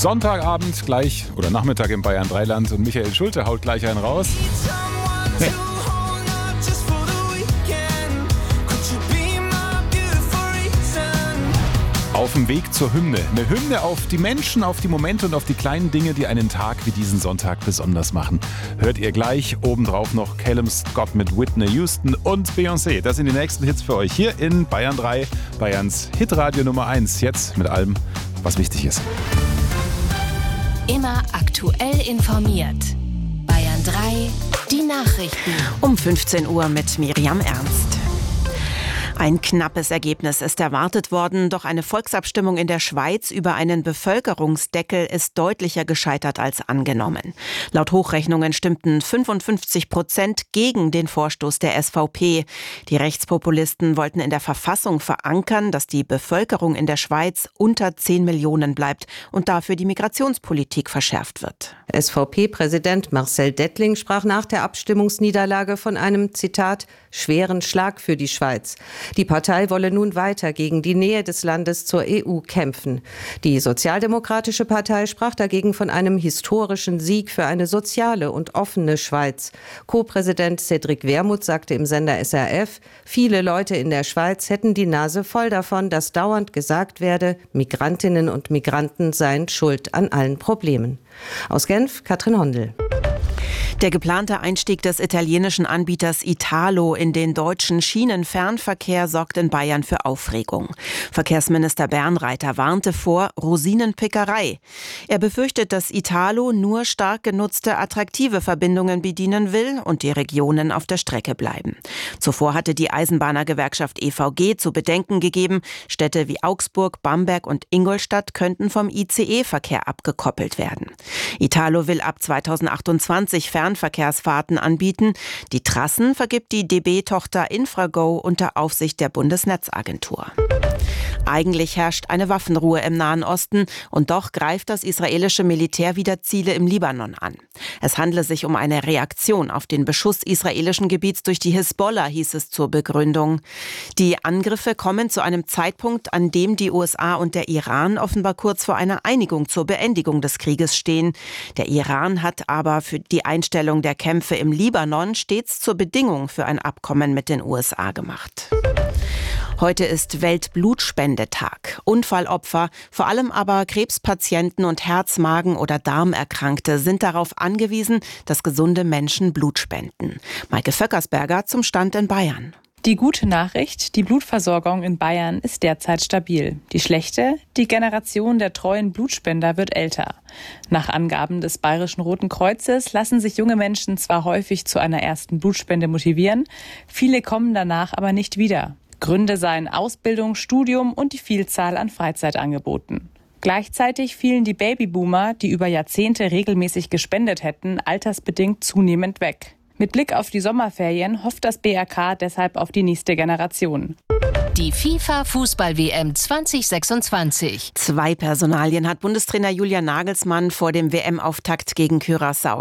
Sonntagabend gleich oder Nachmittag im Bayern 3 Land und Michael Schulte haut gleich einen raus. Nee. Auf dem Weg zur Hymne. Eine Hymne auf die Menschen, auf die Momente und auf die kleinen Dinge, die einen Tag wie diesen Sonntag besonders machen. Hört ihr gleich. Obendrauf noch Callum Scott mit Whitney Houston und Beyoncé. Das sind die nächsten Hits für euch hier in Bayern 3, Bayerns Hitradio Nummer 1. Jetzt mit allem, was wichtig ist. Immer aktuell informiert. Bayern 3, die Nachrichten. Um 15 Uhr mit Miriam Ernst. Ein knappes Ergebnis ist erwartet worden, doch eine Volksabstimmung in der Schweiz über einen Bevölkerungsdeckel ist deutlicher gescheitert als angenommen. Laut Hochrechnungen stimmten 55% gegen den Vorstoß der SVP. Die Rechtspopulisten wollten in der Verfassung verankern, dass die Bevölkerung in der Schweiz unter 10 Millionen bleibt und dafür die Migrationspolitik verschärft wird. SVP-Präsident Marcel Dettling sprach nach der Abstimmungsniederlage von einem, Zitat, schweren Schlag für die Schweiz. Die Partei wolle nun weiter gegen die Nähe des Landes zur EU kämpfen. Die Sozialdemokratische Partei sprach dagegen von einem historischen Sieg für eine soziale und offene Schweiz. Co-Präsident Cédric Wermuth sagte im Sender SRF, viele Leute in der Schweiz hätten die Nase voll davon, dass dauernd gesagt werde, Migrantinnen und Migranten seien schuld an allen Problemen. Aus Genf, Katrin Hondel. Der geplante Einstieg des italienischen Anbieters Italo in den deutschen Schienenfernverkehr sorgt in Bayern für Aufregung. Verkehrsminister Bernreiter warnte vor Rosinenpickerei. Er befürchtet, dass Italo nur stark genutzte attraktive Verbindungen bedienen will und die Regionen auf der Strecke bleiben. Zuvor hatte die Eisenbahnergewerkschaft EVG zu bedenken gegeben, Städte wie Augsburg, Bamberg und Ingolstadt könnten vom ICE-Verkehr abgekoppelt werden. Italo will ab 2028 Fernverkehrsfahrten anbieten. Die Trassen vergibt die DB-Tochter Infrago unter Aufsicht der Bundesnetzagentur. Eigentlich herrscht eine Waffenruhe im Nahen Osten und doch greift das israelische Militär wieder Ziele im Libanon an. Es handle sich um eine Reaktion auf den Beschuss israelischen Gebiets durch die Hisbollah, hieß es zur Begründung. Die Angriffe kommen zu einem Zeitpunkt, an dem die USA und der Iran offenbar kurz vor einer Einigung zur Beendigung des Krieges stehen. Der Iran hat aber für die Einstellung der Kämpfe im Libanon stets zur Bedingung für ein Abkommen mit den USA gemacht. Heute ist Weltblutspendetag. Unfallopfer, vor allem aber Krebspatienten und Herz-, Magen- oder Darmerkrankte sind darauf angewiesen, dass gesunde Menschen Blut spenden. Maike Vöckersberger zum Stand in Bayern. Die gute Nachricht, die Blutversorgung in Bayern ist derzeit stabil. Die schlechte, die Generation der treuen Blutspender wird älter. Nach Angaben des Bayerischen Roten Kreuzes lassen sich junge Menschen zwar häufig zu einer ersten Blutspende motivieren, viele kommen danach aber nicht wieder. Gründe seien Ausbildung, Studium und die Vielzahl an Freizeitangeboten. Gleichzeitig fielen die Babyboomer, die über Jahrzehnte regelmäßig gespendet hätten, altersbedingt zunehmend weg. Mit Blick auf die Sommerferien hofft das BRK deshalb auf die nächste Generation. Die FIFA-Fußball-WM 2026. 2 Personalien hat Bundestrainer Julian Nagelsmann vor dem WM-Auftakt gegen Curaçao